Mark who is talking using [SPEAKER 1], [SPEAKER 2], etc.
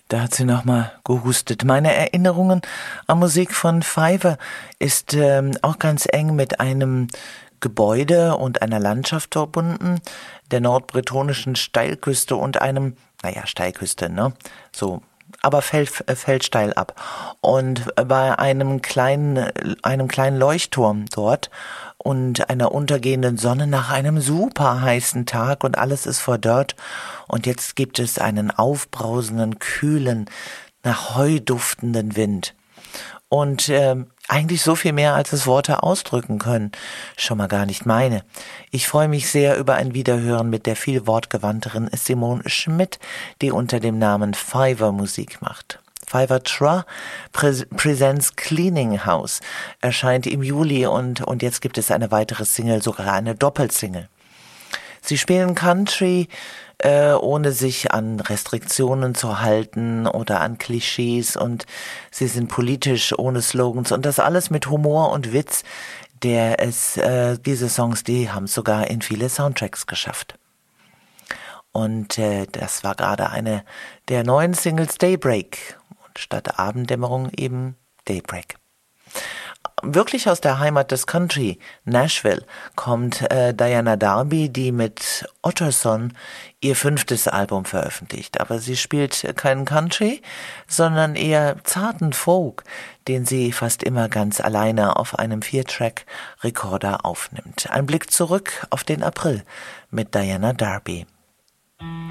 [SPEAKER 1] Da hat sie nochmal gehustet. Meine Erinnerungen an Musik von Fiverr ist auch ganz eng mit einem Gebäude und einer Landschaft verbunden, der nordbretonischen Steilküste und Steilküste, ne? So, aber fällt steil ab. Und bei einem kleinen Leuchtturm dort und einer untergehenden Sonne nach einem super heißen Tag und alles ist verdorrt. Und jetzt gibt es einen aufbrausenden, kühlen, nach Heu duftenden Wind. Und eigentlich so viel mehr, als es Worte ausdrücken können. Schon mal gar nicht meine. Ich freue mich sehr über ein Wiederhören mit der viel wortgewandteren Simone Schmidt, die unter dem Namen Fiverr Musik macht. Fiverr Tra Presents Cleaning House erscheint im Juli und jetzt gibt es eine weitere Single, sogar eine Doppelsingle. Sie spielen Country, ohne sich an Restriktionen zu halten oder an Klischees, und sie sind politisch, ohne Slogans, und das alles mit Humor und Witz, diese Songs, die haben es sogar in viele Soundtracks geschafft. Und das war gerade eine der neuen Singles, Daybreak, und statt Abenddämmerung eben Daybreak. Wirklich aus der Heimat des Country, Nashville, kommt Diana Darby, die mit Otterson ihr 5. Album veröffentlicht. Aber sie spielt keinen Country, sondern eher zarten Folk, den sie fast immer ganz alleine auf einem 4-Track-Rekorder aufnimmt. Ein Blick zurück auf den April mit Diana Darby.